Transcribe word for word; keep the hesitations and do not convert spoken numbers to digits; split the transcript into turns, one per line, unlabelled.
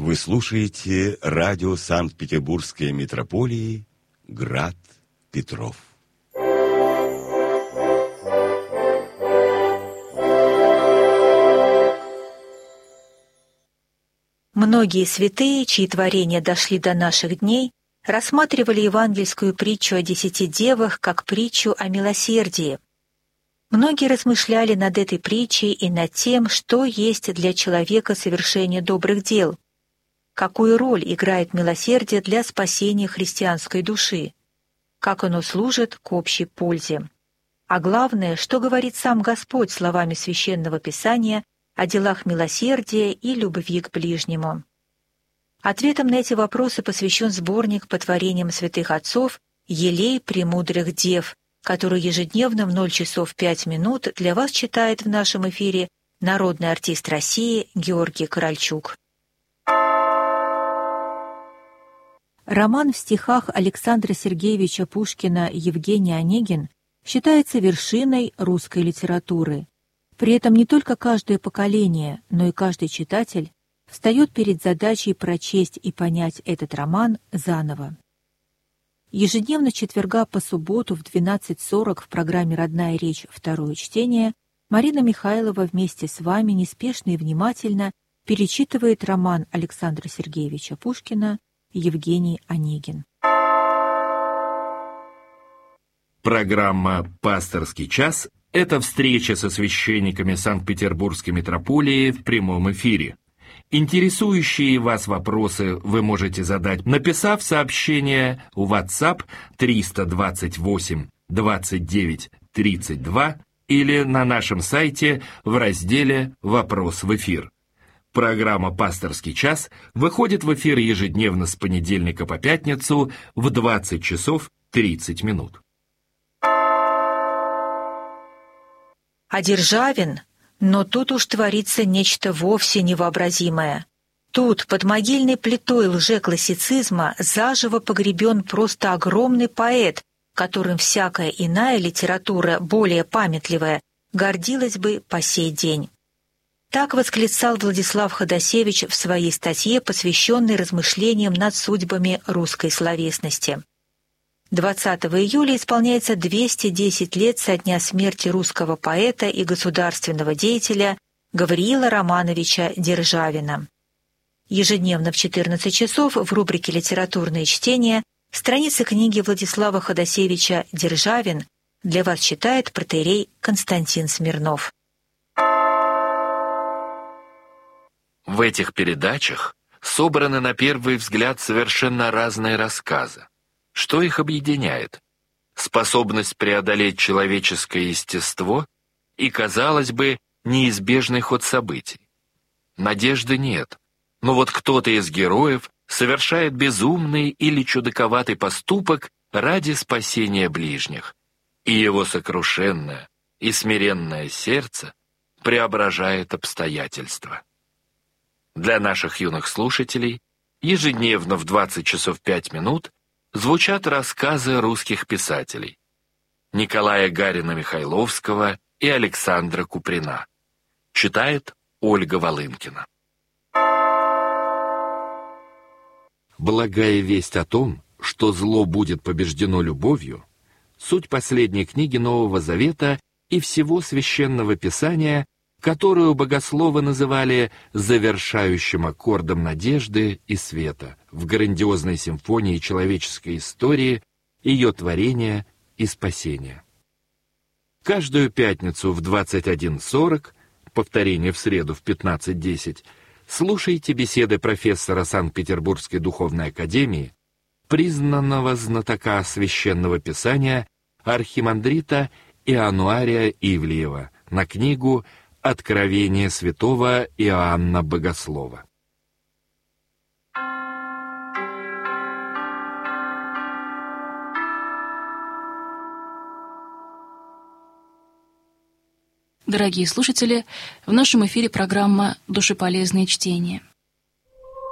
Вы слушаете радио Санкт-Петербургской митрополии «Град Петров».
Многие святые, чьи творения дошли до наших дней, рассматривали евангельскую притчу о десяти девах как притчу о милосердии. Многие размышляли над этой притчей и над тем, что есть для человека совершение добрых дел, какую роль играет милосердие для спасения христианской души, как оно служит к общей пользе. А главное, что говорит сам Господь словами Священного Писания о делах милосердия и любви к ближнему. Ответом на эти вопросы посвящен сборник по творениям святых отцов «Елей премудрых дев», который ежедневно в ноль часов пять минут для вас читает в нашем эфире народный артист России Георгий Корольчук. Роман в стихах Александра Сергеевича Пушкина «Евгений Онегин» считается вершиной русской литературы. При этом не только каждое поколение, но и каждый читатель встает перед задачей прочесть и понять этот роман заново. Ежедневно с четверга по субботу в двенадцать сорок в программе «Родная речь. Второе чтение» Марина Михайлова вместе с вами неспешно и внимательно перечитывает роман Александра Сергеевича Пушкина «Евгений Онегин».
Программа «Пасторский час» — это встреча со священниками Санкт-Петербургской митрополии в прямом эфире. Интересующие вас вопросы вы можете задать, написав сообщение в WhatsApp триста двадцать восемь двадцать девять тридцать два или на нашем сайте в разделе «Вопрос в эфир». Программа «Пасторский час» выходит в эфир ежедневно с понедельника по пятницу в двадцать часов тридцать минут.
А Державин? Но тут уж творится нечто вовсе невообразимое. Тут, под могильной плитой лжеклассицизма, заживо погребен просто огромный поэт, которым всякая иная литература, более памятливая, гордилась бы по сей день. Так восклицал Владислав Ходосевич в своей статье, посвященной размышлениям над судьбами русской словесности. двадцатого июля исполняется двести десять лет со дня смерти русского поэта и государственного деятеля Гавриила Романовича Державина. Ежедневно в четырнадцать часов в рубрике «Литературные чтения» страницы книги Владислава Ходосевича «Державин» для вас читает протоиерей Константин Смирнов.
В этих передачах собраны на первый взгляд совершенно разные рассказы. Что их объединяет? Способность преодолеть человеческое естество и, казалось бы, неизбежный ход событий. Надежды нет, но вот кто-то из героев совершает безумный или чудаковатый поступок ради спасения ближних, и его сокрушенное и смиренное сердце преображает обстоятельства. Для наших юных слушателей ежедневно в двадцать часов пять минут звучат рассказы русских писателей Николая Гарина-Михайловского и Александра Куприна. Читает Ольга Волынкина. Благая весть о том, что зло будет побеждено любовью, суть последней книги Нового Завета и всего Священного Писания, которую богословы называли завершающим аккордом надежды и света в грандиозной симфонии человеческой истории, ее творения и спасения. Каждую пятницу в двадцать один сорок, повторение в среду в пятнадцать десять, слушайте беседы профессора Санкт-Петербургской духовной академии, признанного знатока Священного Писания архимандрита Иоаннуария Ивлеева на книгу «Откровение святого Иоанна Богослова».
Дорогие слушатели, в нашем эфире программа «Душеполезные чтения».